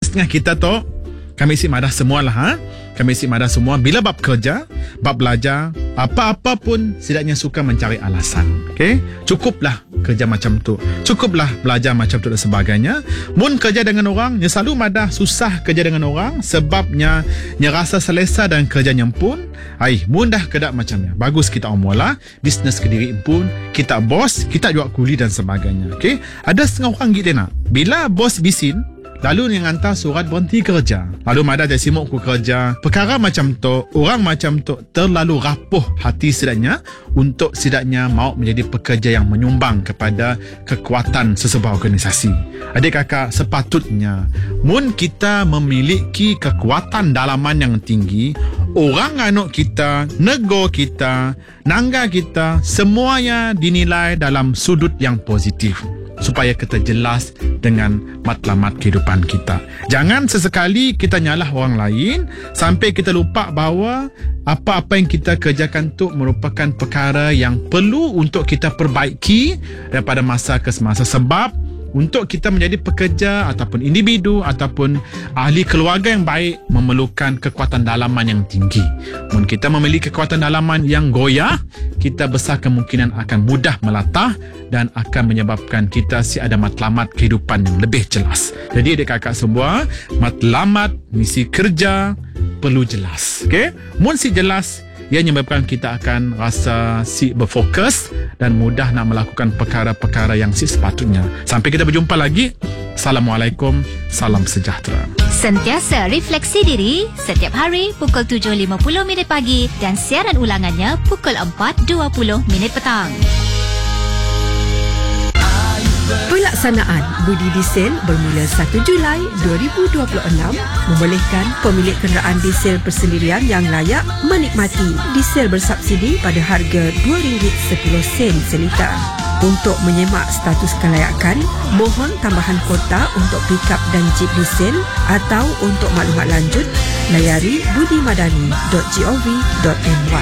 setengah kita tu, kami isi madah semualah. Kami isi madah semua. Bila bab kerja, bab belajar, apa-apa pun setidaknya suka mencari alasan. Okay? Cukuplah kerja macam tu. Cukuplah belajar macam tu dan sebagainya. Mun kerja dengan orang, nya selalu madah susah kerja dengan orang sebabnya nya rasa selesa dan kerjanya pun. Mun dah kedak macamnya. Bagus kita mula bisnes ke diri pun, kita bos, kita jual kuli dan sebagainya. Okay? Ada setengah orang gitu nak. Bila bos bisin, lalu yang hantar surat berhenti kerja. Lalu madah dia simuk ku kerja. Perkara macam tu, orang macam tu terlalu rapuh hati setidaknya untuk setidaknya mau menjadi pekerja yang menyumbang kepada kekuatan sesebuah organisasi. Adik kakak, sepatutnya mun kita memiliki kekuatan dalaman yang tinggi, orang anuk kita, nego kita, nangga kita, semuanya dinilai dalam sudut yang positif. Supaya kita jelas dengan matlamat kehidupan kita. Jangan sesekali kita nyalah orang lain sampai kita lupa bahawa apa-apa yang kita kerjakan tu merupakan perkara yang perlu untuk kita perbaiki daripada masa ke semasa. Sebab untuk kita menjadi pekerja ataupun individu ataupun ahli keluarga yang baik memerlukan kekuatan dalaman yang tinggi. Mun kita memiliki kekuatan dalaman yang goyah, kita besar kemungkinan akan mudah melatah dan akan menyebabkan kita ada matlamat kehidupan yang lebih jelas. Jadi adik kakak semua, matlamat misi kerja perlu jelas. Okay? Mun si jelas, ia menyebabkan kita akan rasa si berfokus dan mudah nak melakukan perkara-perkara yang si sepatutnya. Sampai kita berjumpa lagi. Assalamualaikum. Salam sejahtera. Sentiasa refleksi diri setiap hari pukul 7.50 minit pagi dan siaran ulangannya pukul 4.20 minit petang. Pelaksanaan budi diesel bermula 1 Julai 2026 membolehkan pemilik kenderaan diesel persendirian yang layak menikmati diesel bersubsidi pada harga RM2.10 seliter. Untuk menyemak status kelayakan, mohon tambahan kota untuk pikap dan jeep diesel atau untuk maklumat lanjut, layari budimadani.gov.my.